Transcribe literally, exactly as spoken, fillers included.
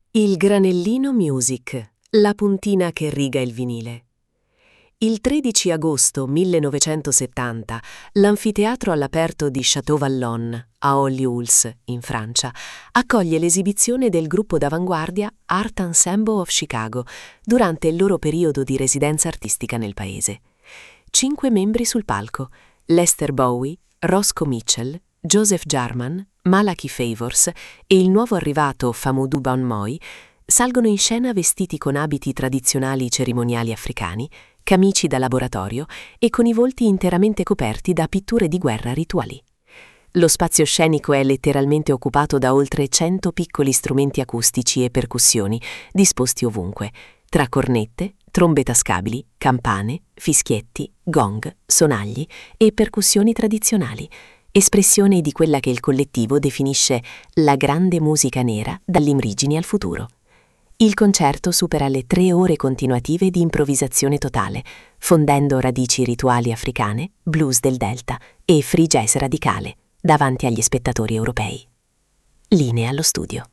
Il Granellino Music, la puntina che riga il vinile. Il tredici agosto millenovecentosettanta, l'anfiteatro all'aperto di Château Vallon, a Olly-Huls, in Francia, accoglie l'esibizione del gruppo d'avanguardia Art Ensemble of Chicago durante il loro periodo di residenza artistica nel paese. Cinque membri sul palco: Lester Bowie, Roscoe Mitchell, Joseph Jarman, Malachi Favors e il nuovo arrivato Famoudou Ban Moi salgono in scena vestiti con abiti tradizionali cerimoniali africani, camici da laboratorio e con i volti interamente coperti da pitture di guerra rituali. Lo spazio scenico è letteralmente occupato da oltre cento piccoli strumenti acustici e percussioni disposti ovunque, tra cornette, trombe tascabili, campane, fischietti, gong, sonagli e percussioni tradizionali, espressione di quella che il collettivo definisce la grande musica nera dall'Imrigini al futuro. Il concerto supera le tre ore continuative di improvvisazione totale, fondendo radici rituali africane, blues del Delta e free jazz radicale davanti agli spettatori europei. Linea allo studio.